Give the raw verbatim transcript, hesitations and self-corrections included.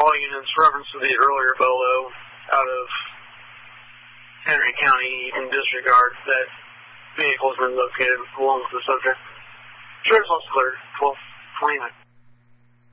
all units, reference to the earlier bolo out of Henry County, you can disregard that vehicle has been located along with the subject. Sheriff's Officer clear, twelve twenty-nine.